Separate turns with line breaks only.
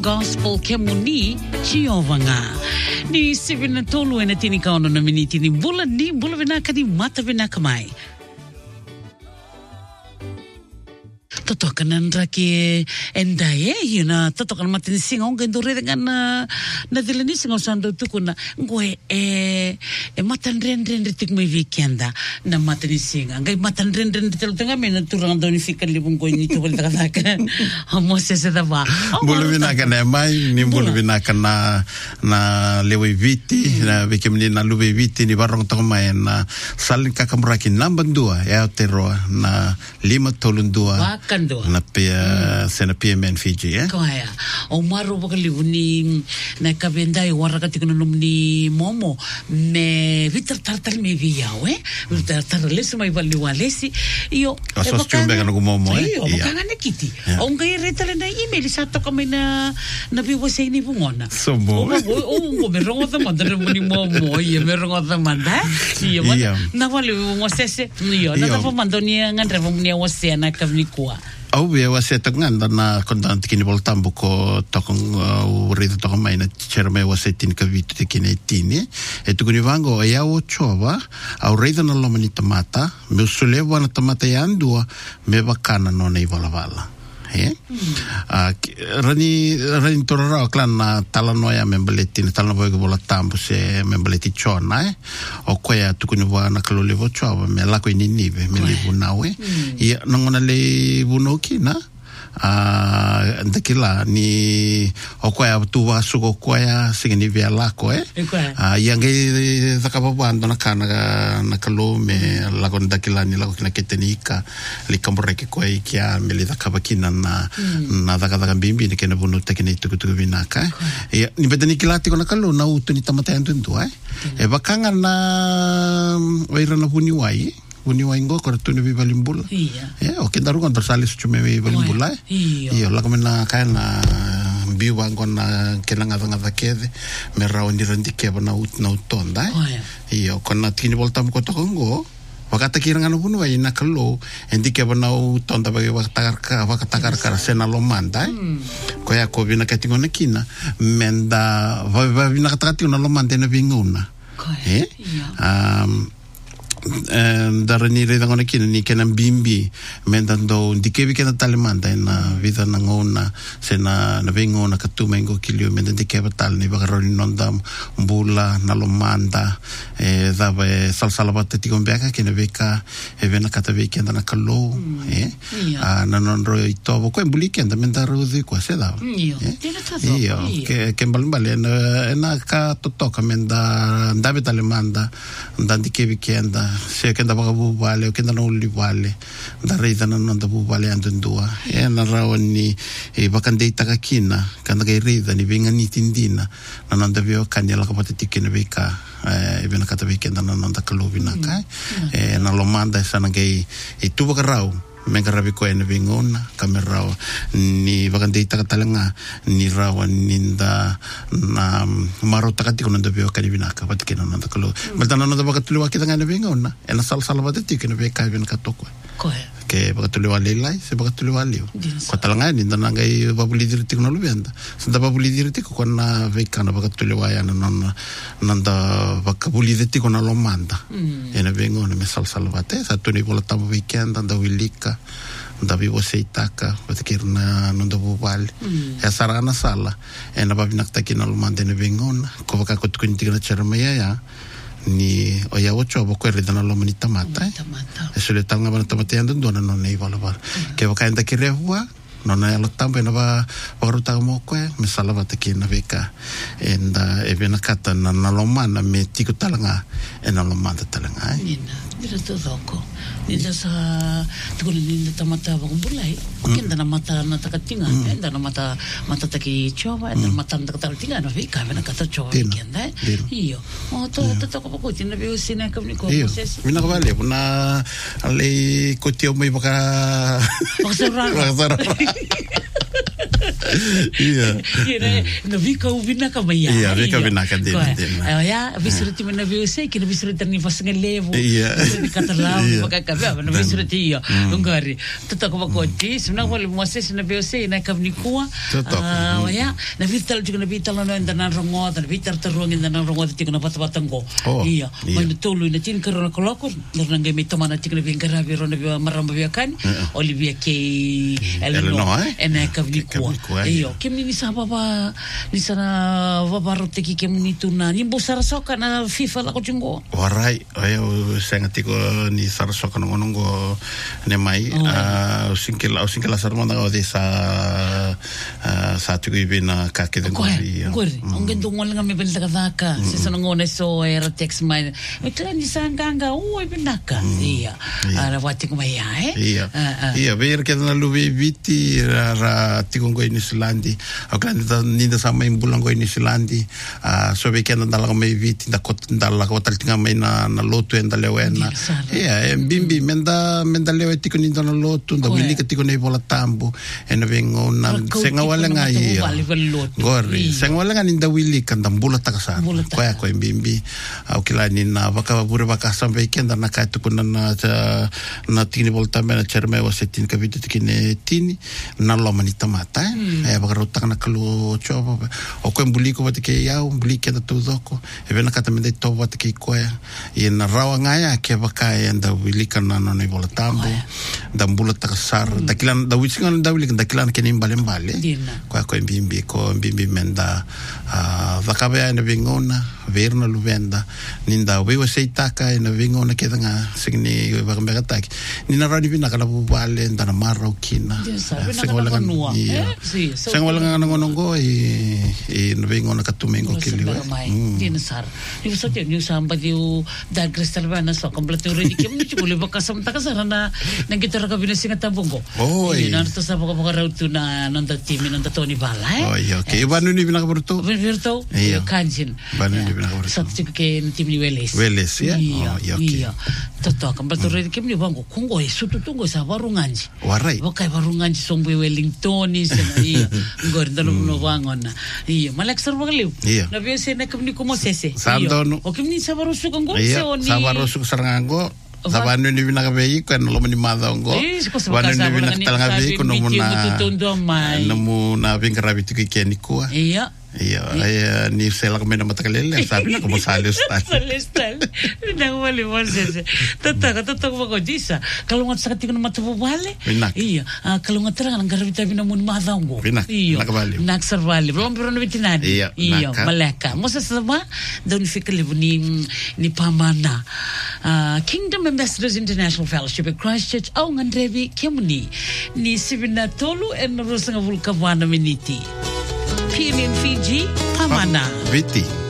Gospel Kemuni Chiovanga. Ni sivina tolu ena tini kaono na miniti ni bula vinaka ni mata vinaka mai. Totokan raki endaye yuna totokan matin singong gendure dengan na dilani singong sando tukuna gue matan ren ritik mai weekenda na matin singa ngai matan ren ritik tengah mena turang doni fikir libung gue ni tu boleh katakan homo seseda ba
boleh binakan mai ni boleh binakan na lewe viti na bekemni na luwe viti ni barong tong mai na salin kakamraki number 2 ya tero na 5 tolun 2 na pia sena pia men Fiji
kaya o maru bakaliuni na kabenda I waraka tikono ni momo me vitar tartar me viao vitar tarles mai valiwalesi io
asos chumbe kana momo
io bakanga na kiti o ngai retale na email sa to kami na biwa sa ini bungona
somo
o merongo ta mandare ni momo ia merongo ta manda ia na vale mo sese io na fa mandoni ngandre mo ni wase na kavnikua
au be wase tanganda na kontant kini voltambu ko tokong urida tokong mai na cherme wase tin ka vitu tikine tini etu kuni vango ya o chova au reida na lomani tomata me usulewa na tomata yandua me bakana no nei vala rani torara klan na talanoya membeleti na talanoya ko bola tambu se membeleti chona o koya tukuni wa na kalole vo chova me la ko ininive me libu nawe ia nongona le bunokina ndakila ni o koya tuwa suko koya singini via lako yang ge zakababando na kana na kalo me la kon ndakila ni la ko kina ketenika li kamboreke koya kia me li zakabakina na zakadaka bimbi ni kena bunu tekini tuku binaka ni bedani kilati kona kalo na utu ni tamata yandu bakanga na waira na huni wai ngo ko tu ni valimbula o ke daru kon bersalis cume valimbula la komena kana biwa ngona kenanga ngata kede me raundi randike bana na utonda kona tini volta ko to ngo wakata kiranga no bunu ai na kalo endike bana utonda bagi wakatakar sena lomanda ko ya ko bina katingo na kina menda va bina katati na lomanda na binguna darani reda ngona kina ni kena bimbi mendando dikebi kena talemanda na vida na ngona sena na vengona katuma ngo kilio mendandi keba tal ni bagaroni nonda mbula na lomanda dava salsalabate tikombeka kena beka vena kata vekenda na kalo na nonro itobo ko embuli kenda mendaro de ko seda ke mbalimbali na ka totoka menda ndabe talemanda ndandi kebi kenda se kenda baka bubale o kenda no libale da reida na nonda bubale andundua na rawani baka ndeita kakina kanda kai reida ni venga ni tindina na nonda vio kanya la kapati tikene beka bena kata vekenda na nonda kalubina kai na lomanda sana kai itu baka raw mengarabi ko ene vingona kamera ni bagandeita katalanga ni rawan ninda na marota kati kono ndabio kanibina ka patikena nanda kalo maltana nanda bakatulu wakita ngane vingona ena sal batati kene be ka ben katoko ke bakatulu walilai se bakatulu walio ko talanga ninda nangai babuli dirti kono lubenda sanda babuli dirti ko na vekana bakatulu wayana nanda bakabuli dirti kono lomanda ena vingona me sal bate sa tuni bola tabu weekend anda wilika ndabi woseitaka batikirna nonda bubal ya sarana sala ena babinak takina lumande ne bengona ko baka ko tukuntikina charmaya ya ni oya ocho boko redana lo manita mata esule tanga bana tamate ando dona no nei vala ke baka enda kirehua no na lo tambe na ba baruta mo ko me sala batikina beka enda evena kata na lomana me tiko talanga ena lomanda talanga
Dira todoko. Dira sa tukun ninda tamata bagumbulai. Kenda na mata na takatinga, kenda na mata taki chova, na mata na takatinga na vika na kata chova kenda. Iyo. O to ko ko tina veo sina kamni ko proses.
Mina vale, una ale kotio mai baka.
Baka
Iya.
Na vika uvina ka mai.
Iya, vika vina ka din.
Ya, visruti na viuse que na visruti ni fasnga levo.
Iya.
Katalau makakabe na visruti iyo. Ungari. Tutako makoti, suna wale moses na viuse na kavnikua. Ya, na vital juga na vital na ndana rongo, na vital terong ndana rongo tika na patapatango. Iya. Mana tolu na tin karona koloko, na ngai me tomana tika na vingara virona via maramba via kan. Olivia K. Eleanor. Na kavnikua. Iyo, kemi ni sa baba ni sana babarote ki kemi ni tuna ni bosara soka na FIFA la ko jingo.
Warai, ayo sengati ko ni sara soka no ngongo ne mai singkela sarmanda ko de sa tu ibina ka ke den
gori. Ongen dongol nga me benta ka se sana ngone so era text mai. Me klan ni sanganga ibinaka. Iya. Ara wati ko mai
Iya. Iya, ver ke na lubi viti ra tikongo ini Silandi, akan ninda sama imbulang ko ini Silandi, so weekend ndala may viti ndala ko taltinga may na lotu enda lewena. Iya, bimbi menda lewe tiko ninda na lotu, nda wili ka tiko na ibola tambo, ena vengo na senga wala nga iya. Gori, senga wala nga ninda wili ka ndambula takasar. Koya ko bimbi, ukila nina baka bure baka sam weekend na kai tuko na tini bolta mena cerme wasetin ka viti tikine tini na loma ni tamata. Bakarutang na kalu chopo o ko mbuli ko batike ya mbuli ke da tudoko e vena kata mende to batike ko ya e na rawa ngaya ke baka enda wili kana no ne bola tambo da mbula takasar da kilan da wisinga da wili da kilan ke ni mbale ko mbimbi menda vakabe ena vingona verna luvenda ninda wewe seitaka ena vingona ke nga signi bakambe tak nina rani vina kala bubale ndana maro kina Sang wala nga nangonongo nabengo na katumengo kiliwe.
Dinasar. Yung sa tiyo, yung samba diyo dahil kristal ba na so, kompleto rin ikim ni chukuli baka samtakasara na nagitara ka binasinga tabungo. Yun, nato sa baka rauto na nanda timi, nanda Tony Bala.
Okay. Iba nun yung binakabarto?
Virto? Kanjin.
Iba nun yung binakabarto?
Sa tiyo kaya tim ni Weles.
Weles, ya?
Iya. Toto, kompleto rin ikim ni bango. Kung goy, sututungo sa warunganji.
Waray.
Wakay warunganji songboy Wellingtonis. Iya. Ngor dalom no wangon na. Iya, malaksar magaliw.
Iya.
Nabiyo na kami ko mosese.
Sando no.
O kami sa barusuk ang
Iya, sa barusuk sarangango. Sa banu ni binakabeyi ko ano ni madongo. Banu ni binakatalangabey ko no na bingkarabi to kikeniko.
Iya.
Iya, ni sela kami na matakalele. Sabi na kumusali ustan.
Salistan. Nang wali mosese. Tatak mo ko disa. Kalungat sa katiko na matububali. Iya. Kalungat terang ang garabi tabi na mun madongo. Iya. Naksarvali. Belum pero na bitinadi. Iya. Maleka. Moses sama daun fikalibu ni pamana. Kingdom Ambassadors International Fellowship at Christchurch au ngandrevi kemuni ni sibina tolu en rusanga vulkavana miniti. PMN Fiji pamana.
Viti.